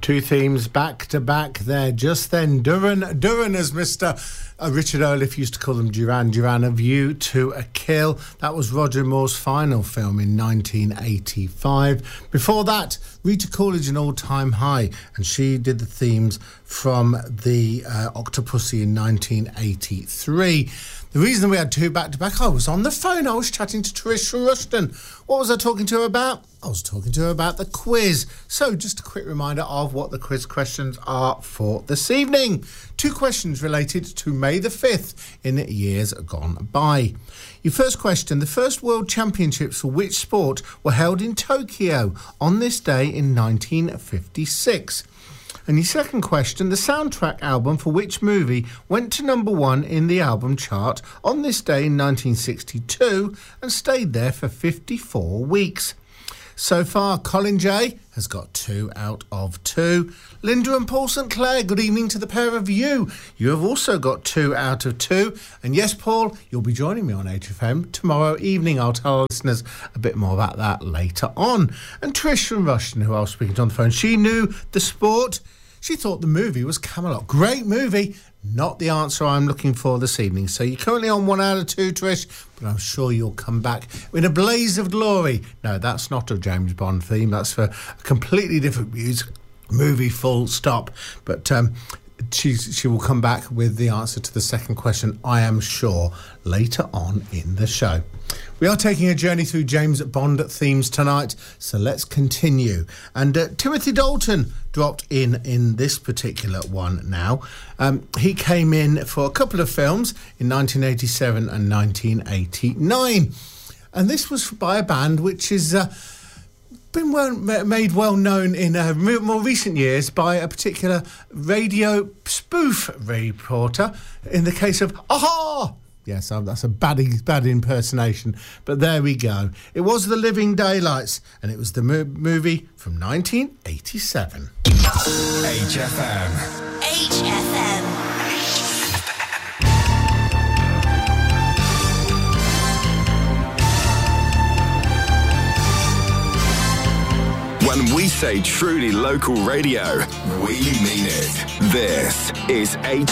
Two themes back to back there just then. Duran, as Mr. Richard Oliffe used to call them, Duran, A View to a Kill. That was Roger Moore's final film in 1985. Before that, Rita Coolidge, An All-Time High, and she did the themes from the Octopussy in 1983. The reason we had two back-to-back, I was on the phone. I was chatting to Trish Rushton. What was I talking to her about? I was talking to her about the quiz. So just a quick reminder of what the quiz questions are for this evening. Two questions related to May the 5th in years gone by. Your first question, the first World Championships for which sport were held in Tokyo on this day in 1956? And your second question, the soundtrack album for which movie went to number 1 in the album chart on this day in 1962 and stayed there for 54 weeks? So far, Colin J has got 2 out of 2. Linda and Paul St Clair, good evening to the pair of you. You have also got 2 out of 2. And yes, Paul, you'll be joining me on HFM tomorrow evening. I'll tell our listeners a bit more about that later on. And Trish from Rushton, who I was speaking to on the phone, she knew the sport. She thought the movie was Camelot. Great movie. Not the answer I'm looking for this evening. So you're currently on 1 out of 2, Trish, but I'm sure you'll come back in a blaze of glory. No, that's not a James Bond theme. That's for a completely different movie, full stop. But she will come back with the answer to the second question, I am sure, later on in the show. We are taking a journey through James Bond themes tonight, so let's continue. And Timothy Dalton dropped in this particular one now. He came in for a couple of films in 1987 and 1989. And this was by a band which is been made well known in more recent years by a particular radio spoof reporter in the case of Aha! Yes, that's a bad impersonation, but there we go. It was The Living Daylights, and it was the movie from 1987. HFM. When we say truly local radio, we mean it. This is HFM.